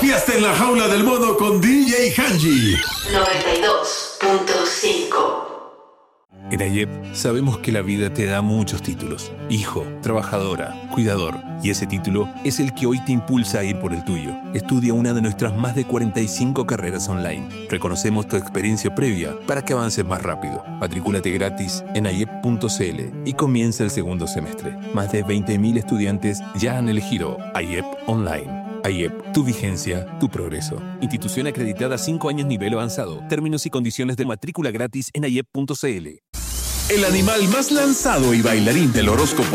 Fiesta en la jaula del mono con DJ Hanji. 92.5. En AIEP sabemos que la vida te da muchos títulos. Hijo, trabajadora, cuidador. Y ese título es el que hoy te impulsa a ir por el tuyo. Estudia una de nuestras más de 45 carreras online. Reconocemos tu experiencia previa para que avances más rápido. Matricúlate gratis en aiep.cl y comienza el segundo semestre. Más de 20.000 estudiantes ya han elegido AIEP Online. AIEP, tu vigencia, tu progreso. Institución acreditada 5 años nivel avanzado. Términos y condiciones de matrícula gratis en aiep.cl. El animal más lanzado y bailarín del horóscopo